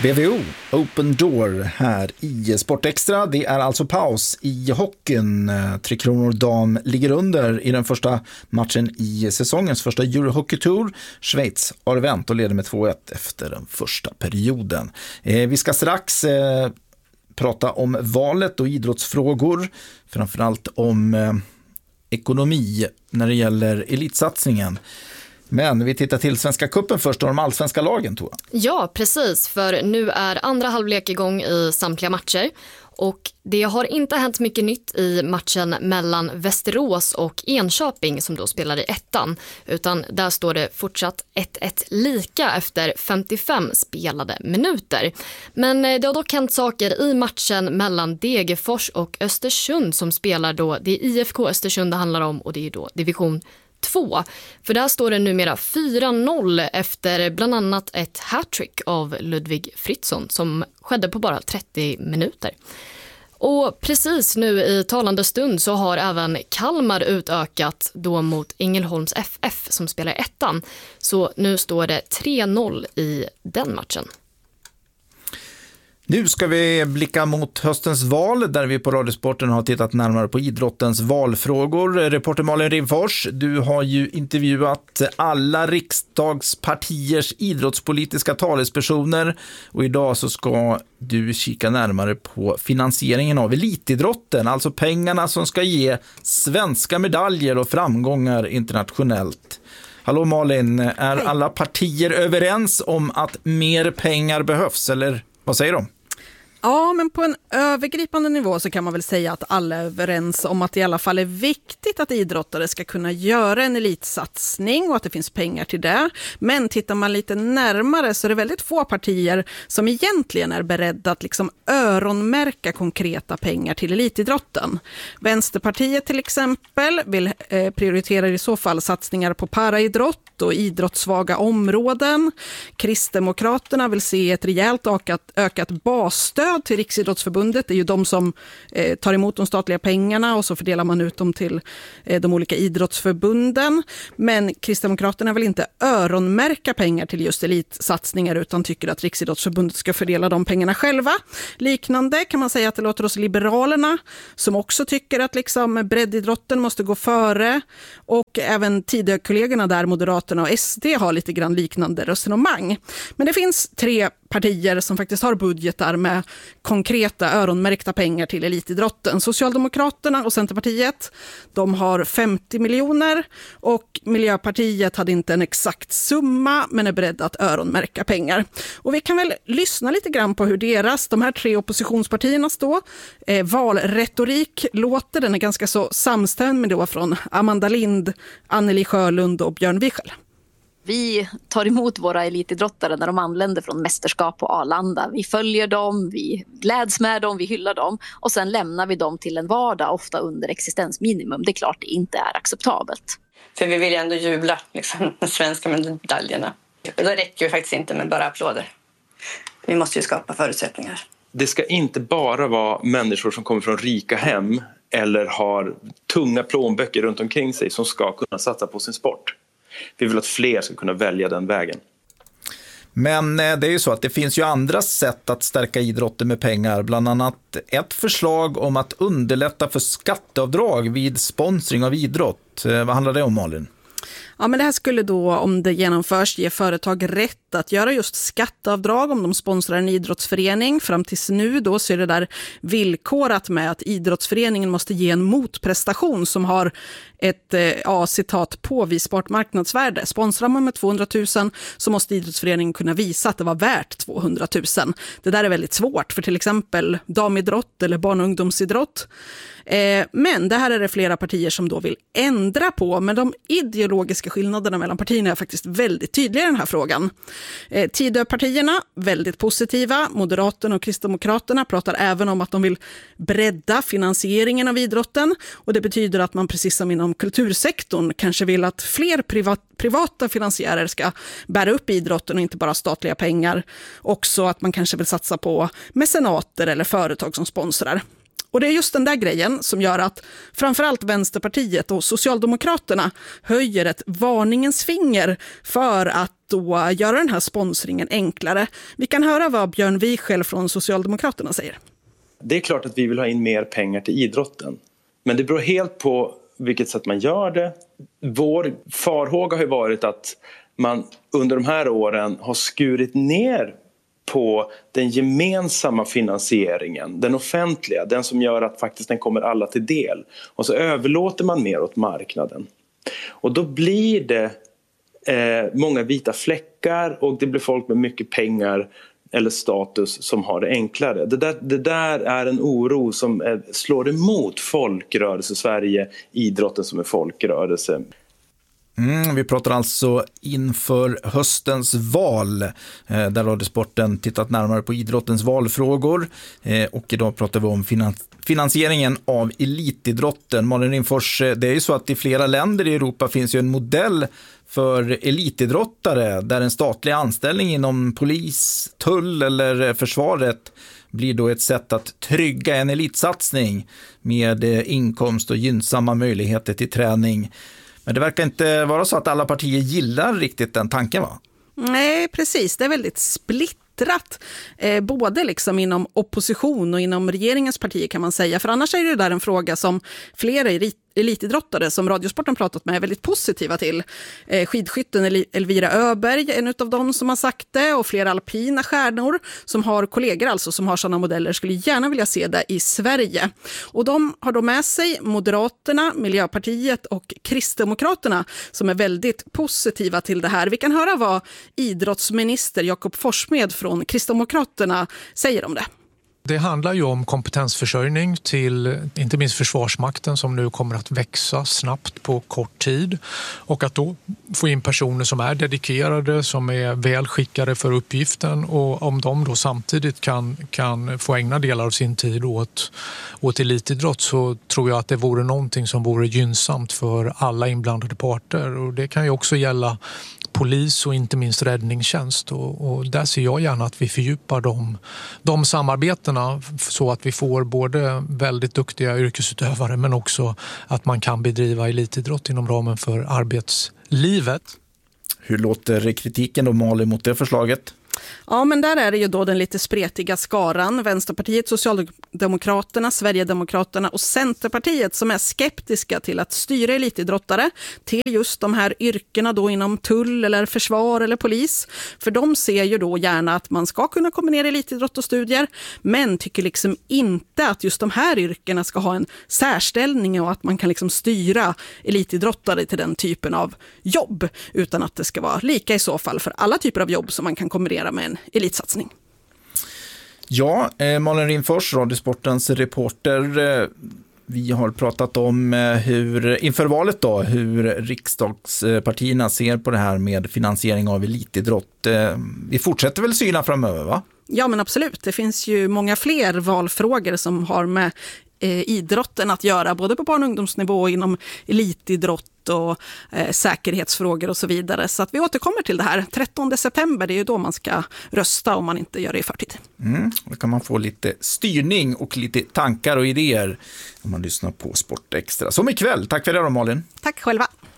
BVO, Open Door här i Sportextra. Det är alltså paus i hockeyn. Tre Kronor dam ligger under i den första matchen i säsongens första Eurohockey Tour. Schweiz har vänt och leder med 2-1 efter den första perioden. Vi ska strax prata om valet och idrottsfrågor. Framförallt om ekonomi när det gäller elitsatsningen. Men vi tittar till Svenska cupen först och de allsvenska lagen, Tora. Ja, precis. För nu är andra halvlek igång i samtliga matcher. Och det har inte hänt mycket nytt i matchen mellan Västerås och Enköping som då spelar i ettan. Utan där står det fortsatt 1-1 lika efter 55 spelade minuter. Men det har dock hänt saker i matchen mellan Degerfors och Östersund som spelar då. Det är IFK Östersund det handlar om och det är då division 2. För där står det numera 4-0 efter bland annat ett hattrick av Ludvig Fritzson som skedde på bara 30 minuter. Och precis nu i talande stund så har även Kalmar utökat då mot Ängelholms FF som spelar ettan. Så nu står det 3-0 i den matchen. Nu ska vi blicka mot höstens val där vi på Radiosporten har tittat närmare på idrottens valfrågor. Reporter Malin Rimfors, du har ju intervjuat alla riksdagspartiers idrottspolitiska talespersoner och idag så ska du kika närmare på finansieringen av elitidrotten, alltså pengarna som ska ge svenska medaljer och framgångar internationellt. Hallå Malin, är alla partier överens om att mer pengar behövs eller vad säger de? Ja, men på en övergripande nivå så kan man väl säga att alla är överens om att det i alla fall är viktigt att idrottare ska kunna göra en elitsatsning och att det finns pengar till det. Men tittar man lite närmare så är det väldigt få partier som egentligen är beredda att liksom öronmärka konkreta pengar till elitidrotten. Vänsterpartiet till exempel vill prioritera i så fall satsningar på paraidrott och idrottssvaga områden. Kristdemokraterna vill se ett rejält ökat basstöd till Riksidrottsförbundet. Det är ju de som tar emot de statliga pengarna och så fördelar man ut dem till de olika idrottsförbunden. Men Kristdemokraterna vill inte öronmärka pengar till just elitsatsningar utan tycker att Riksidrottsförbundet ska fördela de pengarna själva. Liknande kan man säga att det låter hos Liberalerna som också tycker att liksom breddidrotten måste gå före och även tidigare kollegorna där, Moderaterna och SD, har lite grann liknande resonemang. Men det finns 3 partier som faktiskt har budgetar med konkreta öronmärkta pengar till elitidrotten. Socialdemokraterna och Centerpartiet, de har 50 miljoner och Miljöpartiet hade inte en exakt summa men är beredda att öronmärka pengar. Och vi kan väl lyssna lite grann på hur de här 3 oppositionspartiernas valretorik låter. Den är ganska så samstämmig då från Amanda Lind, Anneli Sjölund och Björn Wiechel. Vi tar emot våra elitidrottare när de anländer från mästerskap på Arlanda. Vi följer dem, vi gläds med dem, vi hyllar dem och sen lämnar vi dem till en vardag ofta under existensminimum. Det är klart det inte är acceptabelt. För vi vill ju ändå jubla liksom, med svenska medaljerna. Då räcker det faktiskt inte med bara applåder. Vi måste ju skapa förutsättningar. Det ska inte bara vara människor som kommer från rika hem eller har tunga plånböcker runt omkring sig som ska kunna satsa på sin sport. Vi vill att fler ska kunna välja den vägen. Men det är ju så att det finns ju andra sätt att stärka idrotten med pengar. Bland annat ett förslag om att underlätta för skatteavdrag vid sponsring av idrott. Vad handlar det om, Malin? Ja, men det här skulle då, om det genomförs, ge företag rätt att göra just skatteavdrag om de sponsrar en idrottsförening. Fram tills nu då så är det där villkorat med att idrottsföreningen måste ge en motprestation som har ett citat påvisbart marknadsvärde. Sponsrar man med 200 000 så måste idrottsföreningen kunna visa att det var värt 200 000. Det där är väldigt svårt för till exempel damidrott eller barn- och ungdomsidrott. Men det här är det flera partier som då vill ändra på, men de ideologiska skillnaderna mellan partierna är faktiskt väldigt tydliga i den här frågan. Tidöpartierna, väldigt positiva. Moderaterna och Kristdemokraterna pratar även om att de vill bredda finansieringen av idrotten och det betyder att man precis som inom kultursektorn kanske vill att fler privata finansiärer ska bära upp idrotten och inte bara statliga pengar. Också att man kanske vill satsa på mecenater eller företag som sponsrar. Och det är just den där grejen som gör att framförallt Vänsterpartiet och Socialdemokraterna höjer ett varningens finger för att då göra den här sponsringen enklare. Vi kan höra vad Björn Wiechel från Socialdemokraterna säger. Det är klart att vi vill ha in mer pengar till idrotten. Men det beror helt på vilket sätt man gör det. Vår farhåga har ju varit att man under de här åren har skurit ner på den gemensamma finansieringen, den offentliga, den som gör att faktiskt den kommer alla till del. Och så överlåter man mer åt marknaden. Och då blir det många vita fläckar och det blir folk med mycket pengar eller status som har det enklare. Det där är en oro som slår emot folkrörelse Sverige, idrotten som är folkrörelse. Vi pratar alltså inför höstens val där Radiosporten tittat närmare på idrottens valfrågor och idag pratar vi om finansieringen av elitidrotten. Malin Rimfors, det är ju så att i flera länder i Europa finns ju en modell för elitidrottare där en statlig anställning inom polis, tull eller försvaret blir då ett sätt att trygga en elitsatsning med inkomst och gynnsamma möjligheter till träning. Men det verkar inte vara så att alla partier gillar riktigt den tanken, va? Nej, precis. Det är väldigt splittrat. Både liksom inom opposition och inom regeringens partier kan man säga. För annars är det där en fråga som flera elitidrottare som Radiosporten pratat med är väldigt positiva till. Skidskytten Elvira Öberg, en av dem som har sagt det, och flera alpina stjärnor som har kollegor alltså som har sådana modeller skulle gärna vilja se det i Sverige. Och de har då med sig Moderaterna, Miljöpartiet och Kristdemokraterna som är väldigt positiva till det här. Vi kan höra vad idrottsminister Jakob Forssmed från Kristdemokraterna säger om det. Det handlar ju om kompetensförsörjning till inte minst Försvarsmakten som nu kommer att växa snabbt på kort tid och att då få in personer som är dedikerade, som är väl skickade för uppgiften och om de då samtidigt kan få ägna delar av sin tid åt elitidrott så tror jag att det vore någonting som vore gynnsamt för alla inblandade parter och det kan ju också gälla polis och inte minst räddningstjänst och där ser jag gärna att vi fördjupar de samarbetena så att vi får både väldigt duktiga yrkesutövare men också att man kan bedriva elitidrott inom ramen för arbetslivet. Hur låter kritiken då, Malin, mot det förslaget? Ja, men där är det ju då den lite spretiga skaran, Vänsterpartiet, Socialdemokraterna, Sverigedemokraterna och Centerpartiet som är skeptiska till att styra elitidrottare till just de här yrkena då inom tull eller försvar eller polis. För de ser ju då gärna att man ska kunna kombinera elitidrott och studier men tycker liksom inte att just de här yrkena ska ha en särställning och att man kan liksom styra elitidrottare till den typen av jobb utan att det ska vara lika i så fall för alla typer av jobb som man kan kombinera med en elitsatsning. Ja, Malin Rimfors, Radiosportens reporter. Vi har pratat om inför valet då, hur riksdagspartierna ser på det här med finansiering av elitidrott. Vi fortsätter väl syna framöver, va? Ja, men absolut. Det finns ju många fler valfrågor som har med idrotten att göra, både på barn- och ungdomsnivå inom elitidrott och säkerhetsfrågor och så vidare. Så att vi återkommer till det här. 13 september, det är ju då man ska rösta om man inte gör det i förtid. Då kan man få lite styrning och lite tankar och idéer om man lyssnar på Sport Extra. Som ikväll. Tack för det då, Malin. Tack själva.